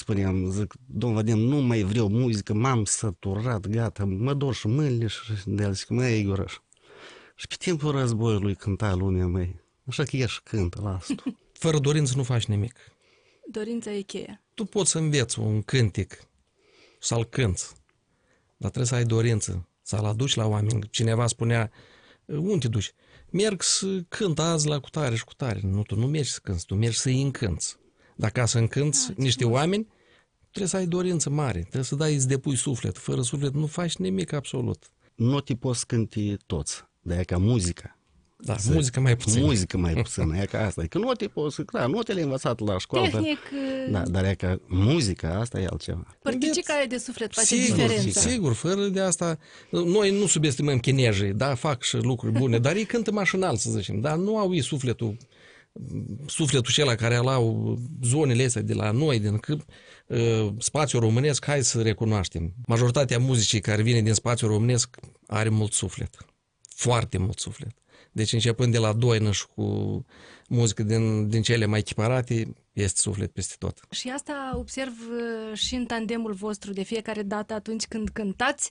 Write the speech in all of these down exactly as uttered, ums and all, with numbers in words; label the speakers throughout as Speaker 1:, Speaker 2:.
Speaker 1: spuneam, zic, domnul Vadim, nu mai vreau muzică, m-am săturat, gata, mă dor și mâinile și de el, zic, măi, Igor, și pe timpul războiului cânta lumea, măi, așa că ieși cântă, lasă tu.
Speaker 2: Fără dorință nu faci nimic.
Speaker 3: Dorința e cheia.
Speaker 2: Tu poți să înveți un cântic, să-l cânți, dar trebuie să ai dorință, să-l aduci la oameni. Cineva spunea, unde te duci? Merg să cânt azi la cutare și cutare. Nu, tu nu mergi să cânți, tu mergi să-i încânți. Dar ca să încânți
Speaker 3: Ah,
Speaker 2: niște oameni, trebuie să ai dorință mare, trebuie să dai, îți depui suflet. Fără suflet nu faci nimic absolut.
Speaker 1: Nu te poți cânti toți, dar e ca muzica.
Speaker 2: Da, muzică mai puțin.
Speaker 1: Muzică mai puțină, e ca asta. E că nu te poți, da, nu te-le învățat la școală.
Speaker 3: Tehnic...
Speaker 1: Dar, da, dar e ca muzica, asta e altceva.
Speaker 3: Părticica e de suflet face
Speaker 2: Sigur,
Speaker 3: diferența.
Speaker 2: sigur, fără de asta, noi nu subestimăm chinezii, da, fac și lucruri bune, dar ei cântă mașinal, să zicem, dar nu au ei sufletul, sufletul acela care au zonele astea de la noi, din câmp, spațiul românesc, hai să recunoaștem. Majoritatea muzicii care vine din spațiul românesc are mult suflet, foarte mult suflet. Deci începând de la Doină și cu muzică din, din cele mai chiparate, este suflet peste tot.
Speaker 3: Și asta observ și în tandemul vostru de fiecare dată atunci când cântați,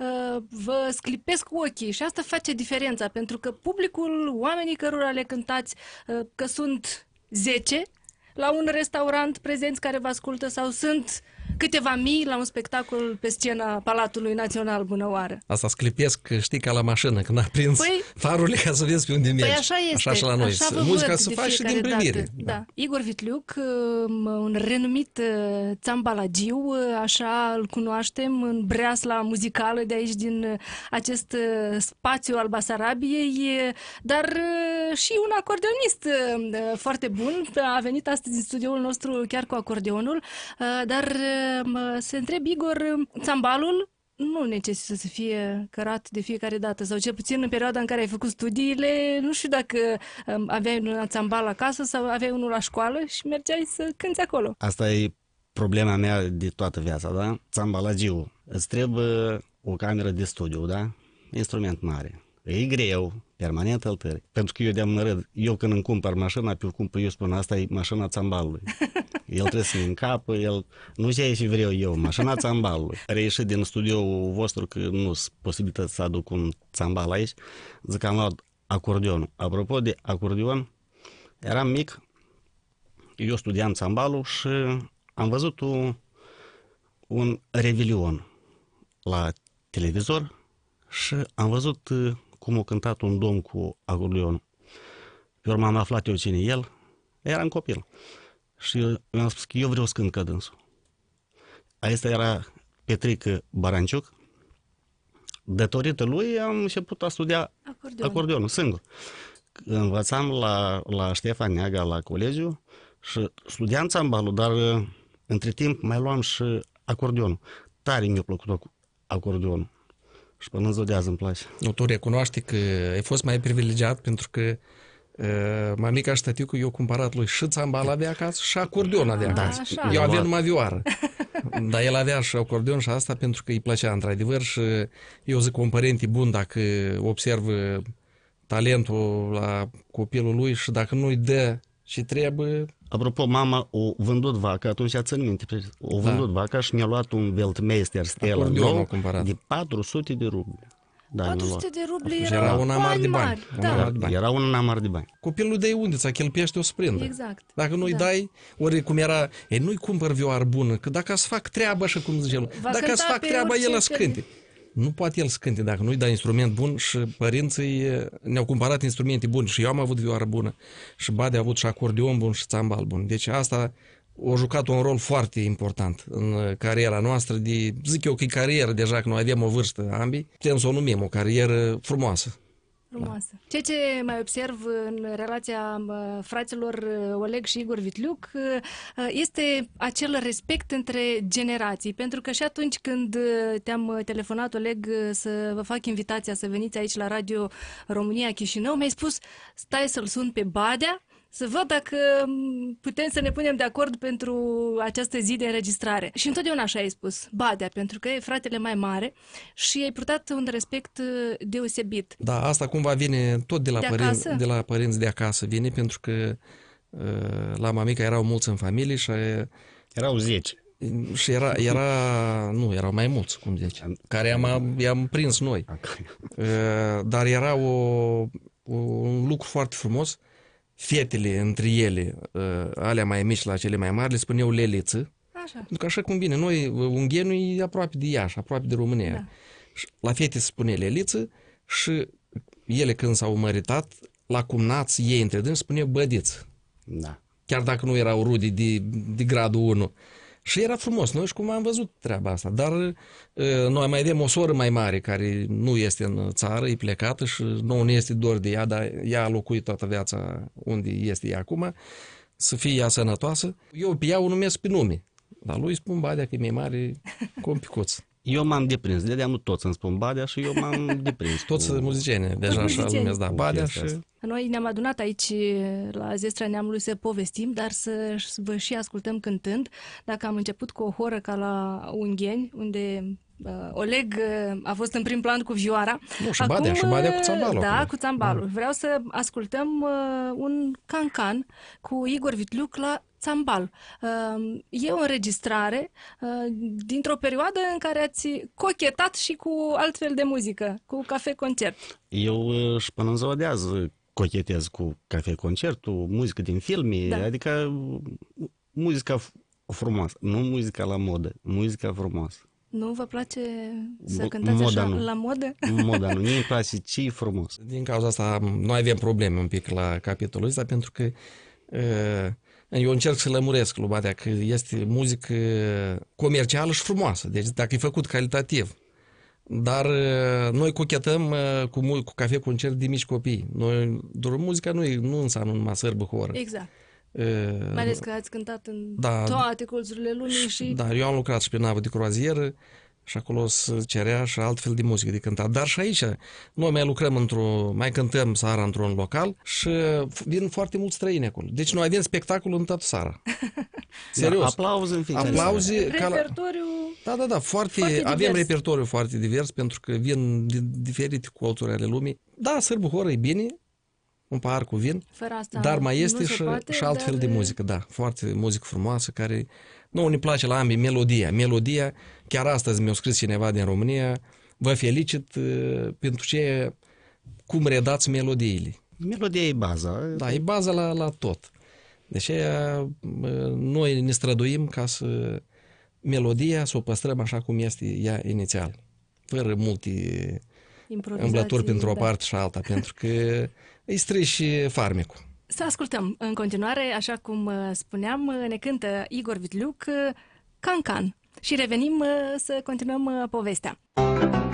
Speaker 3: vă sclipesc ochii și asta face diferența, pentru că publicul, oamenii cărora le cântați, că sunt zece la un restaurant prezenți care vă ascultă sau sunt câteva mii la un spectacol pe scena Palatului Național, bună oară.
Speaker 2: Asta sclipesc, știi, ca la mașină, când a prins
Speaker 3: păi,
Speaker 2: farurile ca să vezi pe unde mergi.
Speaker 3: Păi așa este,
Speaker 2: așa și la noi.
Speaker 3: Așa
Speaker 2: Muzica să faci și din privire.
Speaker 3: Da. Da. Igor Vitliuc, un renumit țambalagiu, așa îl cunoaștem în breasla muzicală de aici, din acest spațiu al Basarabiei, dar și un acordeonist foarte bun. A venit astăzi în studioul nostru chiar cu acordeonul, dar se întreb, Igor, țambalul nu necesită să fie cărat de fiecare dată, sau cel puțin în perioada în care ai făcut studiile, nu știu dacă aveai un țambal acasă sau aveai unul la școală și mergeai să cânți acolo.
Speaker 1: Asta e problema mea de toată viața, da? Țambalagiu. Îți trebuie o cameră de studiu, da? Instrument mare. E greu, permanent altări. Pentru că eu de-am râd, eu când îmi cumpăr mașina, pe cumpăr, eu spun, asta e mașina țambalului. El trebuie să-mi încapă, el nu știe ce vreau eu, mașina țambalului. Reieșit din studioul vostru că nu sunt posibilități să aduc un țambal aici, zic că am luat acordeonul. Apropo de acordeon, eram mic, eu studiam țambalul și am văzut un, un revelion la televizor și am văzut cum a cântat un domn cu acordeonul. Pe urmă am aflat eu cine el, eram copil. Și eu am spus că eu vreau să cânt ca dânsul. Asta era Petrică Baranciuc. Datorită lui am început a studia
Speaker 3: Acordeon.
Speaker 1: acordeonul singur. Învățam la, la Ștefan Neaga, la colegiu, și studiam țambalul, dar între timp mai luam și acordeonul. Tare mi-a plăcut acordeonul. Și până în ziua de azi îmi place.
Speaker 2: Nu, tu recunoaște că ai fost mai privilegiat pentru că uh, mamica și tăticu i-au cumpărat lui și țambal avea acasă și acordeon avea
Speaker 3: Da,
Speaker 2: acasă.
Speaker 3: așa.
Speaker 2: Eu aveam numai vioară. Dar el avea și acordeon și asta pentru că îi plăcea într-adevăr și eu zic un părinte bun dacă observă talentul la copilul lui și dacă nu-i dă și trebuie...
Speaker 1: Apropo, mama o vândut vaca, atunci țin minte, o vândut da. vaca și mi-a luat un Weltmeister Stella nou de patru sute de ruble. Da,
Speaker 3: patru sute de ruble
Speaker 2: era,
Speaker 3: era
Speaker 2: una mare de bani.
Speaker 3: Da.
Speaker 2: Era, bani.
Speaker 1: Era una mare de bani.
Speaker 2: Copilul dai unde, ți-a chelpește o să prindă.
Speaker 3: Exact.
Speaker 2: Dacă nu-i
Speaker 3: da.
Speaker 2: dai, ori cum era, e, nu-i cumpăr vioară bună, că dacă să fac treaba, așa cum zice el,
Speaker 3: Va
Speaker 2: dacă să fac treaba, el să cânte. Nu poate el să cânte dacă nu-i dai instrument bun și părinții ne-au cumpărat instrumente bune și eu am avut vioară bună și Bade a avut și acordeon bun și țambal bun. Deci asta a jucat un rol foarte important în cariera noastră de, zic eu că e carieră deja, că noi avem o vârstă ambii, putem să o numim o carieră frumoasă.
Speaker 3: Frumoasă. Ceea ce mai observ în relația fraților Oleg și Igor Vitliuc este acel respect între generații, pentru că și atunci când te-am telefonat, Oleg, să vă fac invitația să veniți aici la Radio România Chișinău, mi-ai spus, stai să-l sun pe Badea, să văd dacă putem să ne punem de acord pentru această zi de înregistrare. Și întotdeauna așa ai spus, Badea, pentru că e fratele mai mare și ai purtat un respect deosebit.
Speaker 2: Da, asta cumva vine tot de la,
Speaker 3: de
Speaker 2: părinți, de la părinți de acasă, vine pentru că la mamica erau mulți în familie și...
Speaker 1: Erau zece.
Speaker 2: Și era, era, nu, erau mai mulți, cum zice, care am, i-am prins noi. Dar era o, un lucru foarte frumos. Fetele între ele, alea mai mici la cele mai mari, le spuneau leliță.
Speaker 3: Așa.
Speaker 2: Pentru că așa cum bine, noi, Unghenu e aproape de Iași, aproape de România. Da. La fete se spune leliță și ele când s-au măritat, la cumnați ei între dâns spuneau bădiță.
Speaker 1: Da.
Speaker 2: Chiar dacă nu erau rude de, de gradul unu. Și era frumos, noi și cum am văzut treaba asta. Dar noi mai avem o soră mai mare care nu este în țară, e plecată și nu ne este dor de ea, dar ea a locuit toată viața unde este ea acum, să fie ea sănătoasă. Eu pe ea o numesc pe nume, dar lui spun Badea că e mai mare cu un picuț.
Speaker 1: Eu m-am deprins, de nu toți îmi spun Badea și eu m-am deprins.
Speaker 2: Toți cu... muzicieni, deja așa numesc, da, Badea și...
Speaker 3: Noi ne-am adunat aici la Zestrea Neamului să povestim, dar să vă și ascultăm cântând. Dacă am început cu o horă ca la Ungheni, unde uh, Oleg uh, a fost în prim plan cu vioara.
Speaker 2: Nu, și Badea, și Badea cu țambalul.
Speaker 3: Da, cu țambalul. Da. Vreau să ascultăm uh, un cancan cu Igor Vitliuc la țambal. Uh, e o înregistrare uh, dintr-o perioadă în care ați cochetat și cu altfel de muzică, cu cafe-concert.
Speaker 1: Eu uh, și până în ziua de azi cochetez cu cafe-concertul, muzică din filme, da. Adică muzica frumoasă, nu muzica la modă, muzica frumoasă.
Speaker 3: Nu vă place să cântați
Speaker 1: moda
Speaker 3: așa
Speaker 1: nu.
Speaker 3: la modă?
Speaker 1: Moda nu, mie place ce e frumos.
Speaker 2: Din cauza asta noi avem probleme un pic la capitolul ăsta, pentru că eu încerc să lămuresc lui Badea că este muzică comercială și frumoasă, deci dacă e făcut calitativ. Dar noi cochetăm cu, cu cafe-concert de mici copii. Noi, doar muzica nu, e, nu înseamnă numai sărbă horă.
Speaker 3: Exact. Uh, Mai ales că ați cântat în
Speaker 2: da,
Speaker 3: toate colțurile lumii și...
Speaker 2: Da, eu am lucrat și pe navă de croazieră și acolo se cerea și altfel de muzică de cântat. Dar și aici noi mai lucrăm într-o, mai cântăm seara într-un local și vin foarte mulți străini acolo. Deci noi avem spectacol în toată seara. Serios.
Speaker 1: Da, aplauze în fiecare
Speaker 2: aplauze
Speaker 3: ca la... Repertoriu...
Speaker 2: Da, da, da, foarte,
Speaker 3: foarte
Speaker 2: avem
Speaker 3: divers.
Speaker 2: repertoriu foarte divers pentru că vin din diferite colțuri ale lumii. Da, sârbă horă e bine, un pahar cu vin,
Speaker 3: Fără asta
Speaker 2: dar mai este și,
Speaker 3: poate,
Speaker 2: și altfel
Speaker 3: dar...
Speaker 2: de muzică, da, foarte muzică frumoasă care nu ne place la ambii, melodia. Melodia, chiar astăzi mi-a scris cineva din România, vă felicit uh, pentru ce, cum redați melodiile.
Speaker 1: Melodia e baza.
Speaker 2: Da, e baza la, la tot. Deci aia, noi ne străduim ca să melodia să o păstrăm așa cum este ea inițial, fără multe îmblături pentru o
Speaker 3: da.
Speaker 2: parte și alta, pentru că îi strici farmecul.
Speaker 3: Să ascultăm în continuare, așa cum spuneam, ne cântă Igor Vitliuc Cancan și revenim să continuăm povestea.